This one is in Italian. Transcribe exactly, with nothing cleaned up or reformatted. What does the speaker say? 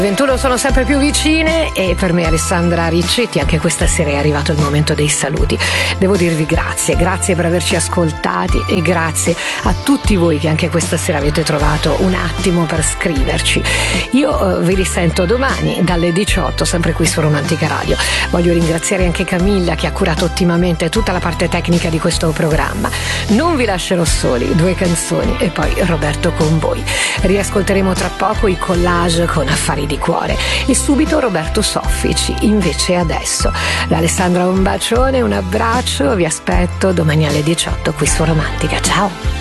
ventuno sono sempre più vicine e per me Alessandra Riccetti anche questa sera è arrivato il momento dei saluti. Devo dirvi grazie, grazie per averci ascoltati e grazie a tutti voi che anche questa sera avete trovato un attimo per scriverci. Io uh, vi risento domani dalle diciotto sempre qui su Romantica Radio. Voglio ringraziare anche Camilla che ha curato ottimamente tutta la parte tecnica di questo programma. Non vi lascerò soli, due canzoni e poi Roberto con voi. Riascolteremo tra poco i collage con Affari di cuore e subito Roberto Soffici. Invece adesso Alessandra, un bacione, un abbraccio, vi aspetto domani alle diciotto qui su Romantica. Ciao.